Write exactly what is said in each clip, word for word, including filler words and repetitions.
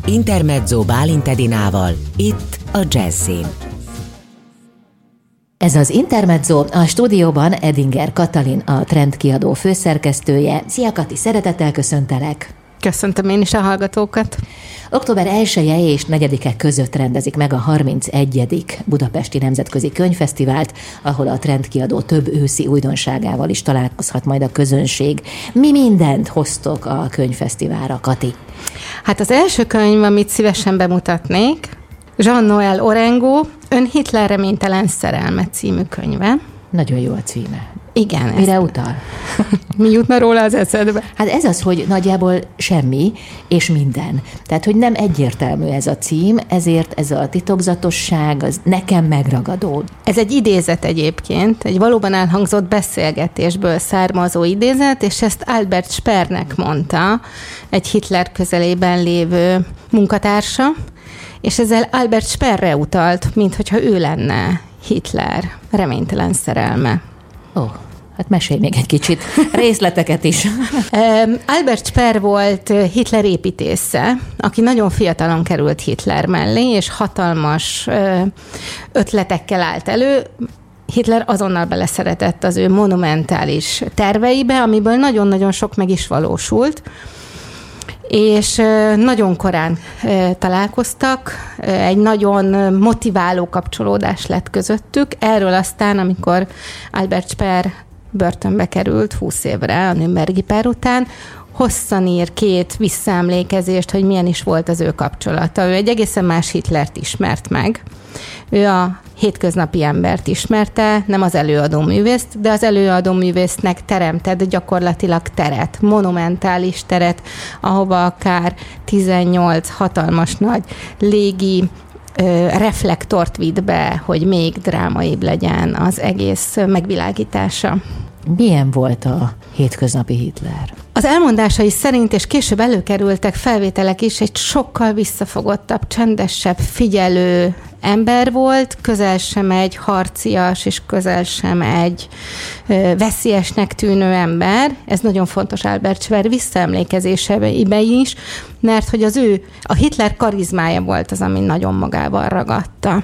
Intermezzo Bálint Edinával, itt a Jazzin. Ez az Intermezzo, a stúdióban Edinger Katalin, a Trend kiadó főszerkesztője. Szia Kati, szeretettel köszöntelek! Köszöntöm én is a hallgatókat! október elseje és negyedike között rendezik meg a harmincegyedik Budapesti Nemzetközi Könyvfesztivált, ahol a Trend kiadó több őszi újdonságával is találkozhat majd a közönség. Mi mindent hoztok a könyvfesztiválra, Kati? Hát az első könyv, amit szívesen bemutatnék, Jean-Noël Orengo, Ön Hitler reménytelen szerelme című könyve. Nagyon jó a címe. Igen. Mire ez... utal? Mi jutna róla az eszedbe? Hát ez az, hogy nagyjából semmi és minden. Tehát, hogy nem egyértelmű ez a cím, ezért ez a titokzatosság, az nekem megragadó. Ez egy idézet egyébként, egy valóban elhangzott beszélgetésből származó idézet, és ezt Albert Spernek mondta, egy Hitler közelében lévő munkatársa, és ezzel Albert Sperre utalt, minthogyha ő lenne Hitler reménytelen szerelme. Ó, hát mesélj még egy kicsit, részleteket is. Albert Speer volt Hitler építésze, aki nagyon fiatalon került Hitler mellé, és hatalmas ötletekkel állt elő. Hitler azonnal beleszeretett az ő monumentális terveibe, amiből nagyon-nagyon sok meg is valósult. És nagyon korán találkoztak, egy nagyon motiváló kapcsolódás lett közöttük. Erről aztán, amikor Albert Speer börtönbe került húsz évre a Nürnbergi per után, hosszan ír két visszaemlékezést, hogy milyen is volt az ő kapcsolata. Ő egy egészen más Hitlert ismert meg. Ő a hétköznapi embert ismerte, nem az előadó művészt, de az előadó művésznek teremtett gyakorlatilag teret, monumentális teret, ahova akár tizennyolc hatalmas nagy légi ö, reflektort vitt be, hogy még drámaibb legyen az egész megvilágítása. Milyen volt a hétköznapi Hitler? Az elmondásai szerint, és később előkerültek felvételek is, egy sokkal visszafogottabb, csendesebb, figyelő ember volt, közel sem egy harcias, és közel sem egy ö, veszélyesnek tűnő ember. Ez nagyon fontos Albert Speer visszaemlékezéseiben is, mert hogy az ő, a Hitler karizmája volt az, ami nagyon magával ragadta.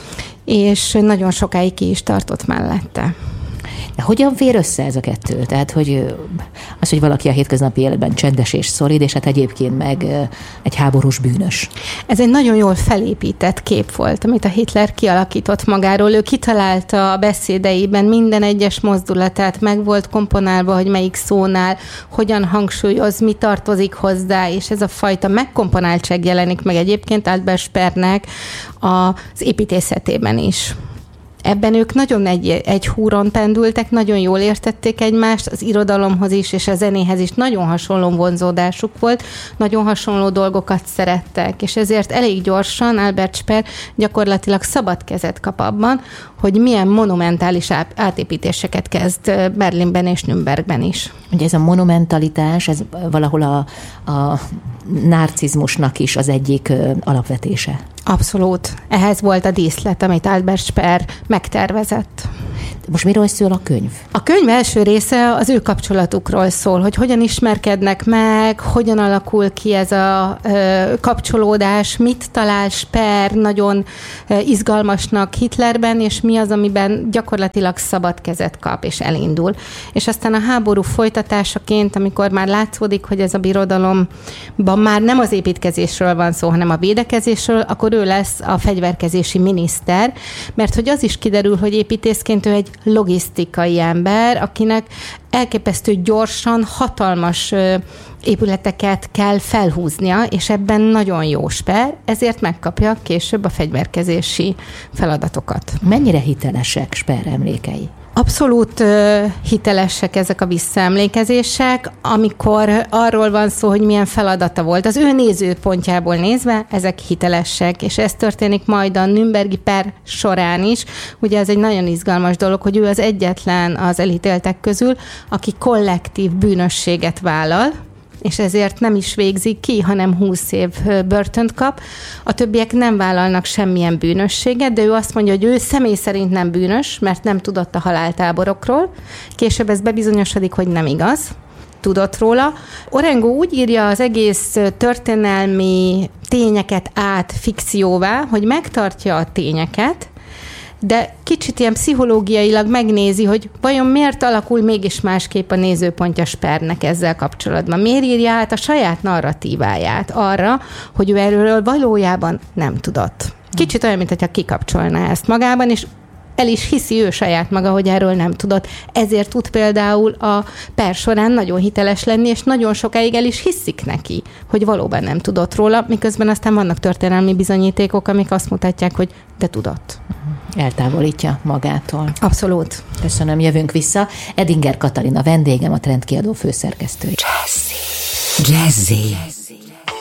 És nagyon sokáig ki is tartott mellette. De hogyan fér össze ez a kettő? Tehát, hogy az, hogy valaki a hétköznapi életben csendes és szolid, és hát egyébként meg egy háborús bűnös. Ez egy nagyon jól felépített kép volt, amit a Hitler kialakított magáról. Ő kitalálta a beszédeiben minden egyes mozdulatát, meg volt komponálva, hogy melyik szónál, hogyan hangsúlyoz, mi tartozik hozzá, és ez a fajta megkomponáltság jelenik meg egyébként Albert Speernek az építészetében is. Ebben ők nagyon egy, egy húron pendültek, nagyon jól értették egymást, az irodalomhoz is és a zenéhez is nagyon hasonló vonzódásuk volt, nagyon hasonló dolgokat szerettek, és ezért elég gyorsan Albert Speer gyakorlatilag szabad kezet kap abban, hogy milyen monumentális átépítéseket kezd Berlinben és Nürnbergben is. Ugye ez a monumentalitás, ez valahol a, a narcizmusnak is az egyik alapvetése. Abszolút. Ehhez volt a díszlet, amit Albert Speer megtervezett. Most miről szól a könyv? A könyv első része az ő kapcsolatukról szól, hogy hogyan ismerkednek meg, hogyan alakul ki ez a ö, kapcsolódás, mit talál Speer nagyon ö, izgalmasnak Hitlerben, és mi az, amiben gyakorlatilag szabad kezet kap, és elindul. És aztán a háború folytatásaként, amikor már látszódik, hogy ez a birodalomban már nem az építkezésről van szó, hanem a védekezésről, akkor ő lesz a fegyverkezési miniszter, mert hogy az is kiderül, hogy építészként ő egy logisztikai ember, akinek elképesztő gyorsan, hatalmas épületeket kell felhúznia, és ebben nagyon jó Speer, ezért megkapja később a fegyverkezési feladatokat. Mennyire hitelesek Speer emlékei? Abszolút uh, hitelesek ezek a visszaemlékezések, amikor arról van szó, hogy milyen feladata volt. Az ő nézőpontjából nézve ezek hitelesek, és ez történik majd a Nürnbergi per során is. Ugye ez egy nagyon izgalmas dolog, hogy ő az egyetlen az elítéltek közül, aki kollektív bűnösséget vállal, és ezért nem is végzik ki, hanem húsz év börtönt kap. A többiek nem vállalnak semmilyen bűnösséget, de ő azt mondja, hogy ő személy szerint nem bűnös, mert nem tudott a haláltáborokról. Később ez bebizonyosodik, hogy nem igaz. Tudott róla. Orengo úgy írja az egész történelmi tényeket át fikcióvá, hogy megtartja a tényeket, de kicsit ilyen pszichológiailag megnézi, hogy vajon miért alakul mégis másképp a nézőpontja Spernek ezzel kapcsolatban. Miért írja át a saját narratíváját arra, hogy ő erről valójában nem tudott. Kicsit olyan, mintha kikapcsolná ezt magában, és el is hiszi ő saját maga, hogy erről nem tudott. Ezért tud például a per során nagyon hiteles lenni, és nagyon sokáig el is hiszik neki, hogy valóban nem tudott róla, miközben aztán vannak történelmi bizonyítékok, amik azt mutatják, hogy de tudott. Eltávolítja magától. Abszolút. Köszönöm, jövünk vissza. Edinger Katalin a vendégem, a Trend kiadó főszerkesztője. Jazzy. Jazzy.